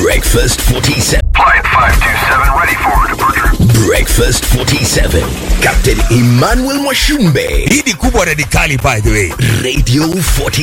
Breakfast 47. Flight 527 ready for departure. Breakfast 47. Captain Emmanuel Mwashumbe. Hii ni kubwa radikali by the way. Radio 47.